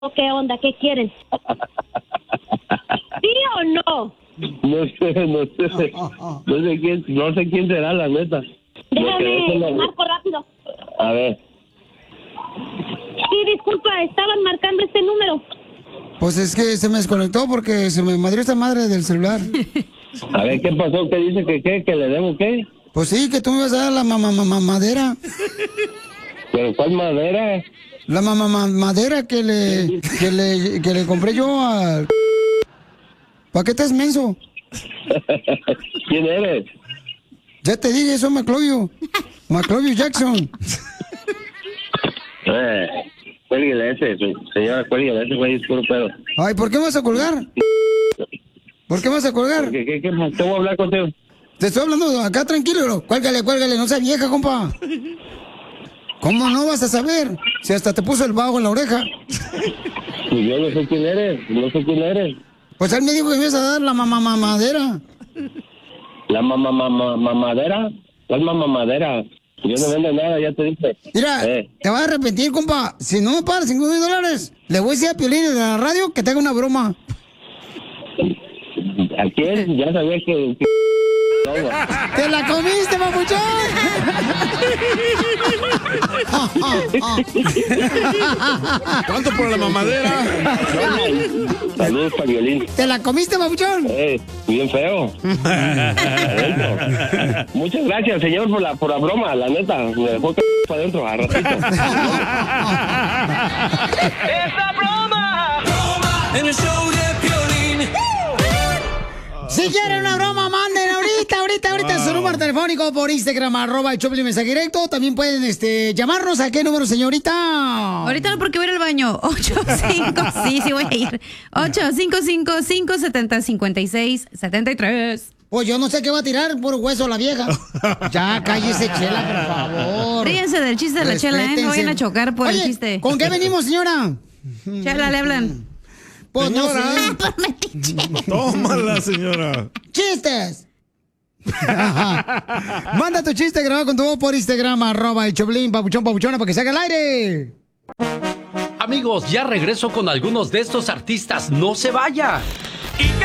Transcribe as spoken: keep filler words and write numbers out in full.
¿Qué onda? ¿Qué quieren? ¿Sí o no? No sé, no sé. No sé quién, no sé quién será, la neta. Déjame, la... marco rápido. A ver. Sí, disculpa, estaban marcando este número. Pues es que se me desconectó porque se me madrió esta madre del celular. A ver, ¿qué pasó? ¿Qué dice que qué? ¿Que le debo qué? Pues sí, que tú me vas a dar la mamá mamá madera. ¿Pero cuál madera? La mamá ma madera que le, que le que le compré yo al... ¿Para qué estás menso? ¿Quién eres? Ya te dije, soy Maclovio. Maclovio Jackson. Eh, cuélguele ese, señora, cuélguele ese, güey, es puro pedo. Ay, ¿por qué me vas a colgar? ¿Por qué me vas a colgar? ¿Qué, qué, qué más? ¿Te voy a hablar contigo? Te estoy hablando acá tranquilo, bro. Cuélgale, cuélgale, no seas vieja, compa. ¿Cómo no vas a saber? Si hasta te puso el bajo en la oreja. Pues yo no sé quién eres, no sé quién eres. Pues él me dijo que me ibas a dar la mamá mamadera. ¿La mamá mamá mamadera? ¿Cuál mamá mamadera? Yo no vendo nada, ya te dije. Mira, eh. te vas a arrepentir, compa. Si no me pagas cinco mil dólares, le voy a decir a Piolín de la radio que te haga una broma. ¿A quién? Ya sabía que... que... ¡Te la comiste, papuchón! ¿Cuánto por la mamadera? Saludos para Violín. ¿Te la comiste, papuchón? Eh, bien feo. Muchas gracias, señor, por la, por la broma, la neta. Me dejó que para adentro, a ratito. ¡Esa broma! ¡Broma! En el show de Piolín. Si quieren una broma, manden ahorita, ahorita, ahorita wow. Su número telefónico por Instagram, arroba el Choplin mensaje directo. También pueden este, llamarnos. ¿A qué número, señorita? Ahorita no, porque voy a ir al baño. ocho cinco, sí, sí voy a ir. ocho cinco cinco, cinco siete cero, cinco seis siete tres. Pues yo no sé qué va a tirar, por hueso la vieja. Ya, cállese, Chela, por favor. Ríense del chiste de la Chela, ¿eh? No vayan a chocar por Oye, el chiste. ¿con qué venimos, señora? Chela, le hablan. Pues señora. No sé. Tómala, señora. ¡Chistes! Manda tu chiste grabado con tu voz por Instagram, arroba el Choplin, papuchón, papuchona, para que se haga el aire. Amigos, ya regreso con algunos de estos artistas. ¡No se vaya!